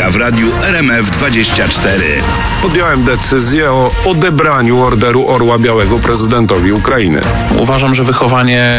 Maja w radiu RMF24. Podjąłem decyzję o odebraniu Orderu Orła Białego prezydentowi Ukrainy. Uważam, że wychowanie